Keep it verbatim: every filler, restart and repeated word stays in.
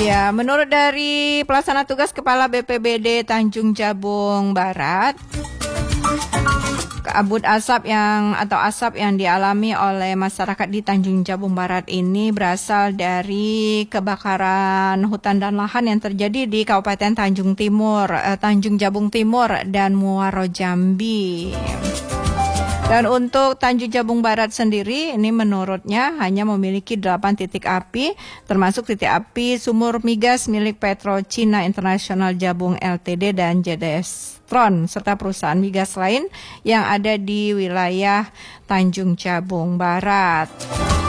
Ya, menurut dari pelaksana tugas Kepala B P B D Tanjung Jabung Barat, kabut asap yang atau asap yang dialami oleh masyarakat di Tanjung Jabung Barat ini berasal dari kebakaran hutan dan lahan yang terjadi di Kabupaten Tanjung Timur, eh, Tanjung Jabung Timur dan Muaro Jambi. Dan untuk Tanjung Jabung Barat sendiri, ini menurutnya hanya memiliki delapan titik api, termasuk titik api sumur migas milik Petro Cina International Jabung L T D dan J D S Tron, serta perusahaan migas lain yang ada di wilayah Tanjung Jabung Barat.